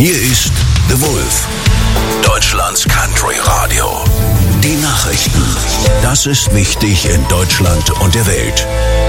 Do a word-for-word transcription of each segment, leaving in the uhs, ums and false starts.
Hier ist The Wolf, Deutschlands Country Radio. Die Nachrichten. Das ist wichtig in Deutschland und der Welt.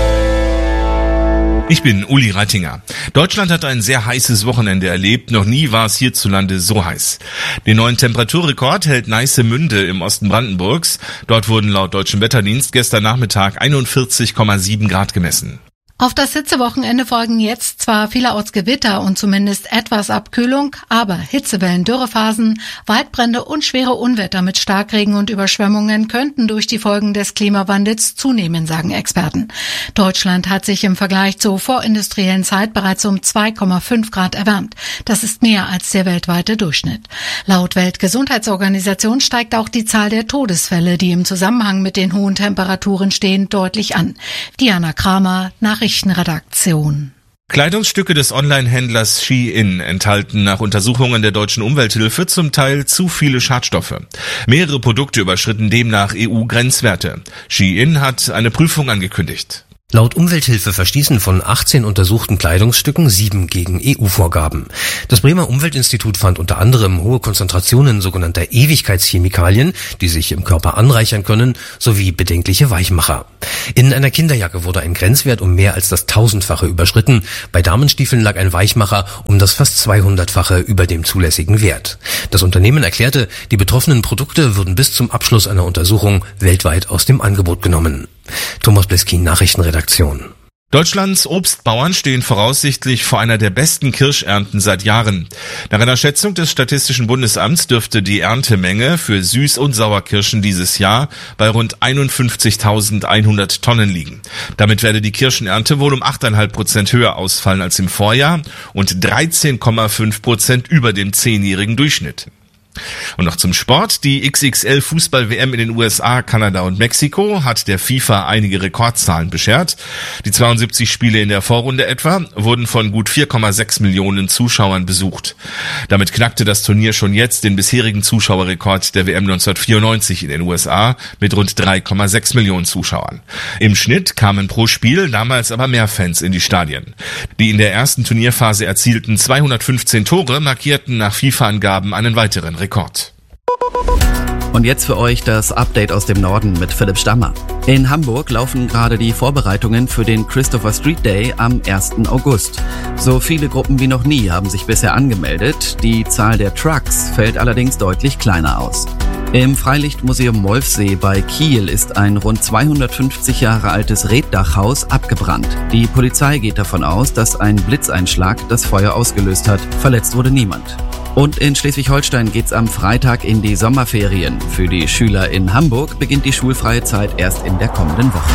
Ich bin Uli Reitinger. Deutschland hat ein sehr heißes Wochenende erlebt. Noch nie war es hierzulande so heiß. Den neuen Temperaturrekord hält Neissemünde im Osten Brandenburgs. Dort wurden laut Deutschem Wetterdienst gestern Nachmittag einundvierzig Komma sieben Grad gemessen. Auf das Hitzewochenende folgen jetzt zwar vielerorts Gewitter und zumindest etwas Abkühlung, aber Hitzewellen, Dürrephasen, Waldbrände und schwere Unwetter mit Starkregen und Überschwemmungen könnten durch die Folgen des Klimawandels zunehmen, sagen Experten. Deutschland hat sich im Vergleich zur vorindustriellen Zeit bereits um zwei Komma fünf Grad erwärmt. Das ist mehr als der weltweite Durchschnitt. Laut Weltgesundheitsorganisation steigt auch die Zahl der Todesfälle, die im Zusammenhang mit den hohen Temperaturen stehen, deutlich an. Diana Kramer, Nachrichtenredaktion. Kleidungsstücke des Online-Händlers Shein enthalten nach Untersuchungen der deutschen Umwelthilfe zum Teil zu viele Schadstoffe. Mehrere Produkte überschritten demnach E U-Grenzwerte. Shein hat eine Prüfung angekündigt. Laut Umwelthilfe verstießen von achtzehn untersuchten Kleidungsstücken sieben gegen E U-Vorgaben. Das Bremer Umweltinstitut fand unter anderem hohe Konzentrationen sogenannter Ewigkeitschemikalien, die sich im Körper anreichern können, sowie bedenkliche Weichmacher. In einer Kinderjacke wurde ein Grenzwert um mehr als das tausendfache überschritten. Bei Damenstiefeln lag ein Weichmacher um das fast zweihundertfache über dem zulässigen Wert. Das Unternehmen erklärte, die betroffenen Produkte würden bis zum Abschluss einer Untersuchung weltweit aus dem Angebot genommen. Thomas Bleskin, Nachrichtenredaktion. Deutschlands Obstbauern stehen voraussichtlich vor einer der besten Kirschernten seit Jahren. Nach einer Schätzung des Statistischen Bundesamts dürfte die Erntemenge für Süß- und Sauerkirschen dieses Jahr bei rund einundfünfzigtausendeinhundert Tonnen liegen. Damit werde die Kirschenernte wohl um acht Komma fünf Prozent höher ausfallen als im Vorjahr und dreizehn Komma fünf Prozent über dem zehnjährigen Durchschnitt. Und noch zum Sport. Die X X L-Fußball-W M in den U S A, Kanada und Mexiko hat der FIFA einige Rekordzahlen beschert. Die zweiundsiebzig Spiele in der Vorrunde etwa wurden von gut vier Komma sechs Millionen Zuschauern besucht. Damit knackte das Turnier schon jetzt den bisherigen Zuschauerrekord der W M neunzehnhundertvierundneunzig in den U S A mit rund drei Komma sechs Millionen Zuschauern. Im Schnitt kamen pro Spiel damals aber mehr Fans in die Stadien. Die in der ersten Turnierphase erzielten zweihundertfünfzehn Tore markierten nach FIFA-Angaben einen weiteren Rekord. Und jetzt für euch das Update aus dem Norden mit Philipp Stammer. In Hamburg laufen gerade die Vorbereitungen für den Christopher Street Day am ersten August. So viele Gruppen wie noch nie haben sich bisher angemeldet. Die Zahl der Trucks fällt allerdings deutlich kleiner aus. Im Freilichtmuseum Wolfsee bei Kiel ist ein rund zweihundertfünfzig Jahre altes Reetdachhaus abgebrannt. Die Polizei geht davon aus, dass ein Blitzeinschlag das Feuer ausgelöst hat. Verletzt wurde niemand. Und in Schleswig-Holstein geht's am Freitag in die Sommerferien. Für die Schüler in Hamburg beginnt die schulfreie Zeit erst in der kommenden Woche.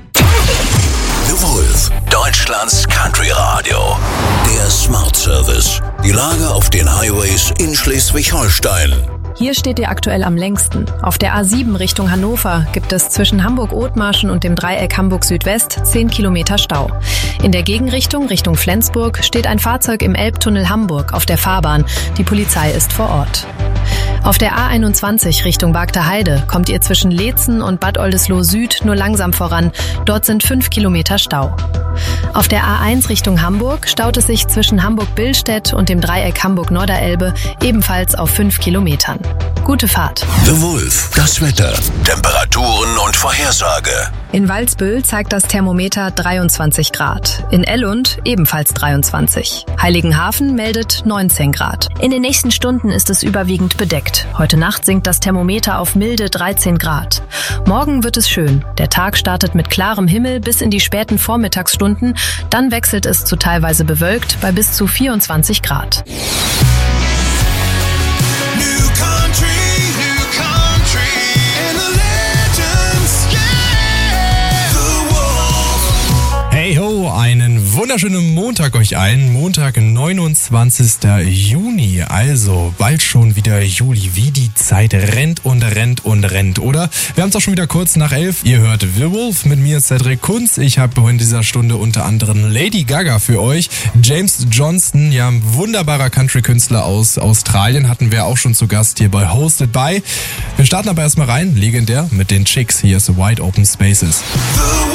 The Wolf, Deutschlands Country Radio. Der Smart Service. Die Lage auf den Highways in Schleswig-Holstein. Hier steht ihr aktuell am längsten. Auf der A sieben Richtung Hannover gibt es zwischen Hamburg-Othmarschen und dem Dreieck Hamburg-Südwest zehn Kilometer Stau. In der Gegenrichtung, Richtung Flensburg, steht ein Fahrzeug im Elbtunnel Hamburg auf der Fahrbahn. Die Polizei ist vor Ort. Auf der A einundzwanzig Richtung Bagdaheide kommt ihr zwischen Leetzen und Bad Oldesloe Süd nur langsam voran. Dort sind fünf Kilometer Stau. Auf der A eins Richtung Hamburg staut es sich zwischen Hamburg-Billstedt und dem Dreieck Hamburg-Norderelbe ebenfalls auf fünf Kilometern. Gute Fahrt. The Wolf, das Wetter, Temperaturen und Vorhersage. In Walsbüll zeigt das Thermometer dreiundzwanzig Grad. In Ellund ebenfalls dreiundzwanzig. Heiligenhafen meldet neunzehn Grad. In den nächsten Stunden ist es überwiegend bedeckt. Heute Nacht sinkt das Thermometer auf milde dreizehn Grad. Morgen wird es schön. Der Tag startet mit klarem Himmel bis in die späten Vormittagsstunden. Dann wechselt es zu teilweise bewölkt bei bis zu vierundzwanzig Grad. Hey ho, einen wunderschönen Montag euch allen. Montag, neunundzwanzigsten Juni. Also bald schon wieder Juli. Wie die Zeit rennt und rennt und rennt, oder? Wir haben es auch schon wieder kurz nach elf. Ihr hört The Wolf mit mir, Cedric Kunz. Ich habe in dieser Stunde unter anderem Lady Gaga für euch. James Johnston, ja, ein wunderbarer Country-Künstler aus Australien, hatten wir auch schon zu Gast hier bei Hosted By. Wir starten aber erstmal rein, legendär, mit den Chicks. Hier ist Wide Open Spaces.